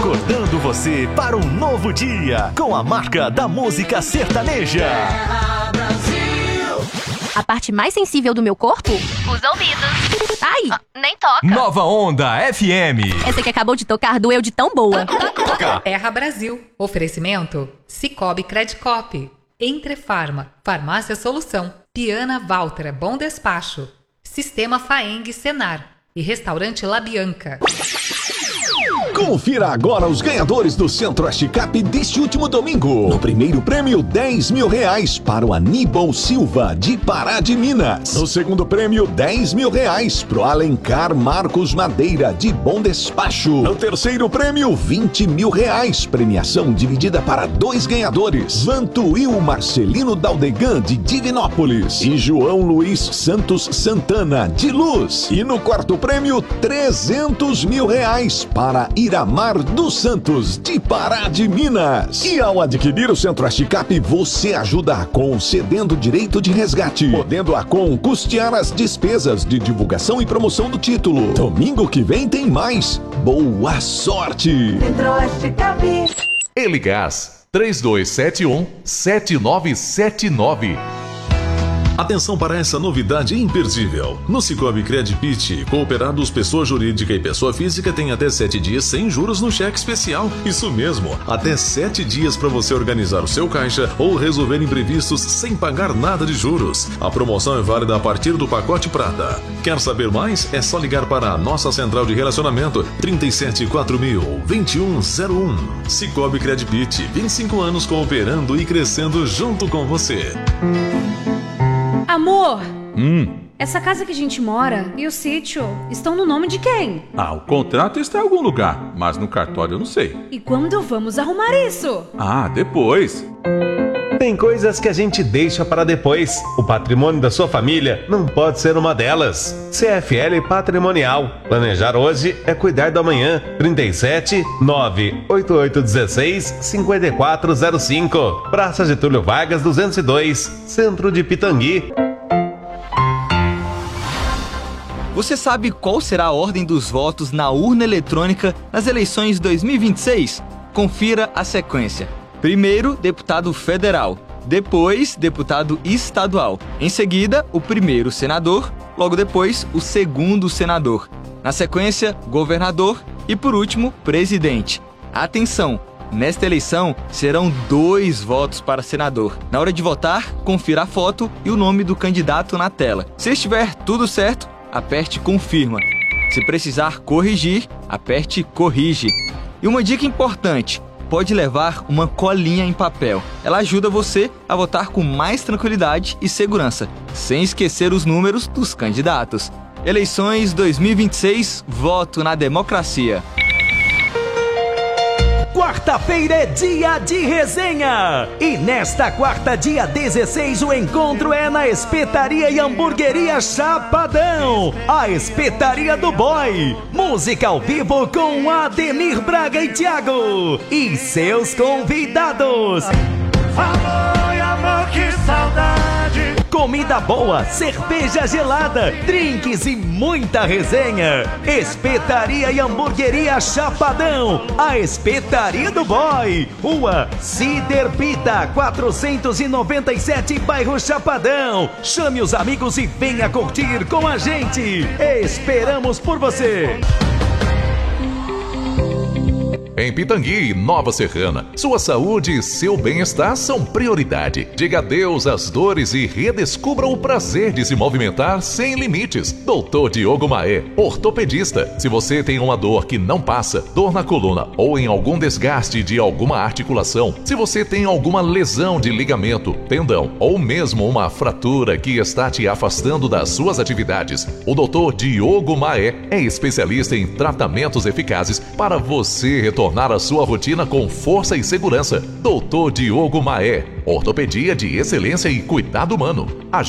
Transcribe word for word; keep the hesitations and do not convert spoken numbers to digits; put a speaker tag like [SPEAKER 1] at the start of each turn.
[SPEAKER 1] acordando você para um novo dia com a marca da música sertaneja.
[SPEAKER 2] A parte mais sensível do meu corpo?
[SPEAKER 3] Os ouvidos.
[SPEAKER 2] Ai,
[SPEAKER 3] ah, nem toca.
[SPEAKER 4] Nova Onda F M.
[SPEAKER 2] Essa que acabou de tocar doeu de tão boa.
[SPEAKER 5] Terra Brasil. Oferecimento Cicobi Credicop. Entrefarma. Farmácia Solução. Piana Walter. Bom Despacho. Sistema Faeng Senar. E Restaurante La Bianca.
[SPEAKER 6] Confira agora os ganhadores do Centro-Oeste Cap deste último domingo. No primeiro prêmio, dez mil reais para o Aníbal Silva, de Pará de Minas. No segundo prêmio, dez mil reais para o Alencar Marcos Madeira, de Bom Despacho. No terceiro prêmio, vinte mil reais. Premiação dividida para dois ganhadores. Vantuil Marcelino Daldegan, de Divinópolis. E João Luiz Santos Santana, de Luz. E no quarto prêmio, trezentos mil reais para Iramar dos Santos, de Pará de Minas. E ao adquirir o Centro-Oeste Cap, você ajuda a Acon cedendo direito de resgate, podendo a Acon custear as despesas de divulgação e promoção do título. Domingo que vem tem mais. Boa sorte!
[SPEAKER 7] Centro-Oeste Cap.
[SPEAKER 8] Eligás três dois sete um, sete nove sete nove.
[SPEAKER 9] Atenção para essa novidade imperdível. No Cicobi Credipit, cooperados pessoa jurídica e pessoa física têm até sete dias sem juros no cheque especial. Isso mesmo, até sete dias para você organizar o seu caixa ou resolver imprevistos sem pagar nada de juros. A promoção é válida a partir do pacote prata. Quer saber mais? É só ligar para a nossa central de relacionamento trinta e sete quatro mil, vinte e um zero um. Cicobi Credipit, vinte e cinco anos cooperando e crescendo junto com você.
[SPEAKER 10] Amor,
[SPEAKER 4] Hum.
[SPEAKER 10] essa casa que a gente mora e o sítio estão no nome de quem?
[SPEAKER 4] Ah, o contrato está em algum lugar, mas no cartório eu não sei.
[SPEAKER 10] E quando vamos arrumar isso?
[SPEAKER 4] Ah, depois.
[SPEAKER 11] Tem coisas que a gente deixa para depois. O patrimônio da sua família não pode ser uma delas. C F L Patrimonial. Planejar hoje é cuidar do amanhã. trinta e sete, nove oito oito um seis, cinco quatro zero cinco. Praça Getúlio Vargas duzentos e dois, Centro de Pitangui.
[SPEAKER 12] Você sabe qual será a ordem dos votos na urna eletrônica nas eleições dois mil e vinte e seis? Confira a sequência. Primeiro, deputado federal. Depois, deputado estadual. Em seguida, o primeiro senador. Logo depois, o segundo senador. Na sequência, governador. E por último, presidente. Atenção! Nesta eleição, serão dois votos para senador. Na hora de votar, confira a foto e o nome do candidato na tela. Se estiver tudo certo, aperte confirma. Se precisar corrigir, aperte corrige. E uma dica importante: pode levar uma colinha em papel. Ela ajuda você a votar com mais tranquilidade e segurança, sem esquecer os números dos candidatos. Eleições dois mil e vinte e seis, voto na democracia.
[SPEAKER 1] Quarta-feira é dia de resenha. E nesta quarta, dia dezesseis, o encontro é na Espetaria e Hamburgueria Chapadão, a Espetaria do Boy. Música ao vivo com Ademir Braga e Thiago e seus convidados. Amor, amor, que saudade. Comida boa, cerveja gelada, drinks e muita resenha. Espetaria e Hamburgueria Chapadão, a Espetaria do Boy. Rua Cider Pita, quatrocentos e noventa e sete, bairro Chapadão. Chame os amigos e venha curtir com a gente. Esperamos por você.
[SPEAKER 8] Em Pitangui, Nova Serrana, sua saúde e seu bem-estar são prioridade. Diga adeus às dores e redescubra o prazer de se movimentar sem limites. doutor Diogo Maé, ortopedista. Se você tem uma dor que não passa, dor na coluna ou em algum desgaste de alguma articulação, se você tem alguma lesão de ligamento, tendão ou mesmo uma fratura que está te afastando das suas atividades, o doutor Diogo Maé é especialista em tratamentos eficazes para você retornar a sua rotina com força e segurança. doutor Diogo Maé, ortopedia de excelência e cuidado humano.